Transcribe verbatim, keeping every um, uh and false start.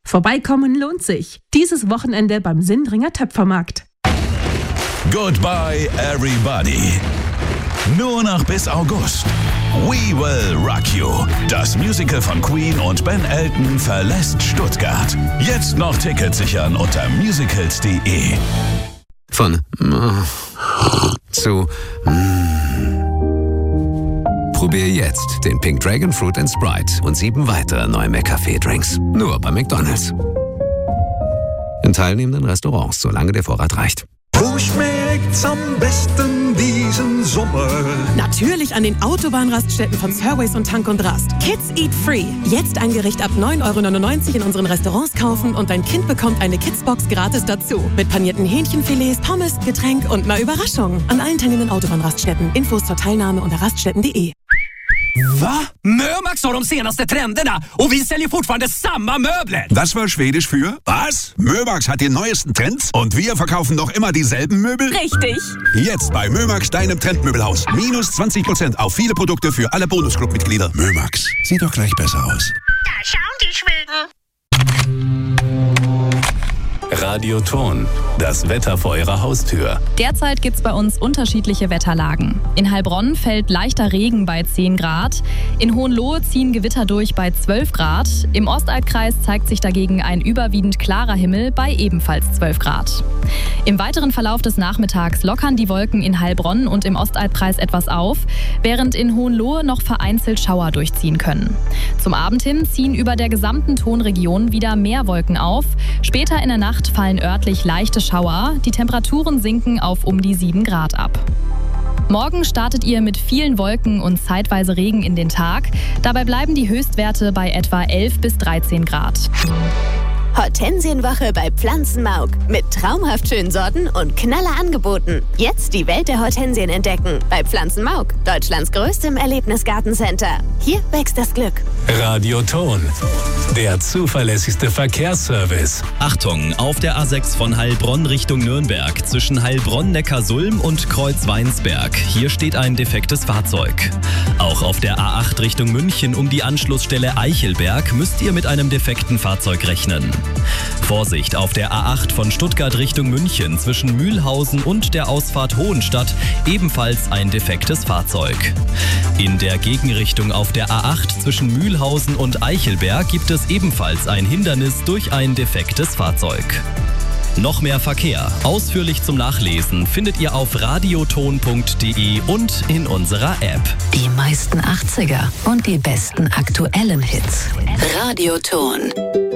Vorbeikommen lohnt sich. Dieses Wochenende beim Sindringer Töpfermarkt. Goodbye everybody. Nur noch bis August. We Will Rock You. Das Musical von Queen und Ben Elton verlässt Stuttgart. Jetzt noch Tickets sichern unter musicals punkt de. Von zu Probier jetzt den Pink Dragon Fruit and Sprite und sieben weitere neue McCafé-Drinks. Nur bei McDonald's. In teilnehmenden Restaurants, solange der Vorrat reicht. Wo schmeckt's am besten diesen Sommer? Natürlich an den Autobahnraststätten von Surways und Tank und Rast. Kids Eat Free. Jetzt ein Gericht ab neun Euro neunundneunzig in unseren Restaurants kaufen und dein Kind bekommt eine Kidsbox gratis dazu. Mit panierten Hähnchenfilets, Pommes, Getränk und einer Überraschung. An allen teilnehmenden Autobahnraststätten. Infos zur Teilnahme unter raststätten punkt de. Va? Mömax har de senaste trenderna och vi säljer fortfarande samma möbler. Das war Schwedisch für was? Mömax hat die neuesten Trends und wir verkaufen noch immer dieselben Möbel? Richtig. Jetzt bei Mömax, deinem Trendmöbelhaus. Minus zwanzig Prozent auf viele Produkte für alle Bonusclub-Mitglieder. Mömax, sieht doch gleich besser aus. Da schauen die Schweden. Radioton, das Wetter vor Ihrer Haustür. Derzeit gibt es bei uns unterschiedliche Wetterlagen. In Heilbronn fällt leichter Regen bei zehn Grad. In Hohenlohe ziehen Gewitter durch bei zwölf Grad. Im Ostalbkreis zeigt sich dagegen ein überwiegend klarer Himmel bei ebenfalls zwölf Grad. Im weiteren Verlauf des Nachmittags lockern die Wolken in Heilbronn und im Ostalbkreis etwas auf, während in Hohenlohe noch vereinzelt Schauer durchziehen können. Zum Abend hin ziehen über der gesamten Tonregion wieder mehr Wolken auf. Später in der Nacht fallen örtlich leichte Schauer. Die Temperaturen sinken auf um die sieben Grad ab. Morgen startet ihr mit vielen Wolken und zeitweise Regen in den Tag. Dabei bleiben die Höchstwerte bei etwa elf bis dreizehn Grad. Hortensienwoche bei Pflanzenmauk. Mit traumhaft schönen Sorten und knaller Angeboten. Jetzt die Welt der Hortensien entdecken. Bei Pflanzenmauk, Deutschlands größtem Erlebnisgartencenter. Hier wächst das Glück. Radioton, der zuverlässigste Verkehrsservice. Achtung, auf der A sechs von Heilbronn Richtung Nürnberg zwischen Heilbronn-Neckarsulm und Kreuz-Weinsberg. Hier steht ein defektes Fahrzeug. Auch auf der A acht Richtung München um die Anschlussstelle Eichelberg müsst ihr mit einem defekten Fahrzeug rechnen. Vorsicht auf der A acht von Stuttgart Richtung München zwischen Mühlhausen und der Ausfahrt Hohenstadt, ebenfalls ein defektes Fahrzeug. In der Gegenrichtung auf der A acht zwischen Mühlhausen und Eichelberg gibt es ebenfalls ein Hindernis durch ein defektes Fahrzeug. Noch mehr Verkehr, ausführlich zum Nachlesen, findet ihr auf radioton punkt de und in unserer App. Die meisten achtziger und die besten aktuellen Hits. Radioton.